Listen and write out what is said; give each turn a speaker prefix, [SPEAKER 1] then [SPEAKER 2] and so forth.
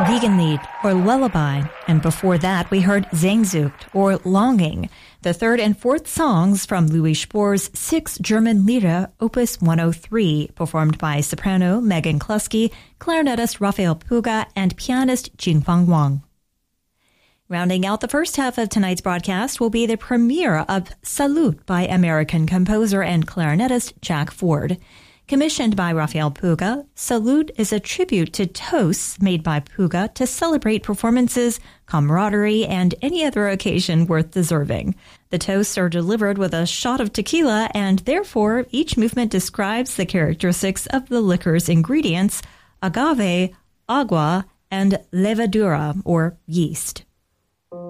[SPEAKER 1] Wiegenlied, or Lullaby, and before that we heard Sehnsucht, or Longing, the third and fourth songs from Louis Spohr's 6 German Lieder, Opus 103, performed by soprano Megan Klusky, clarinetist Raphael Puga, and pianist Jingfang Wang. Rounding out the first half of tonight's broadcast will be the premiere of Salute by American composer and clarinetist Jack Ford. Commissioned by Raphael Puga, Salute is a tribute to toasts made by Puga to celebrate performances, camaraderie, and any other occasion worth deserving. The toasts are delivered with a shot of tequila, and therefore each movement describes the characteristics of the liquor's ingredients, agave, agua, and levadura, or yeast.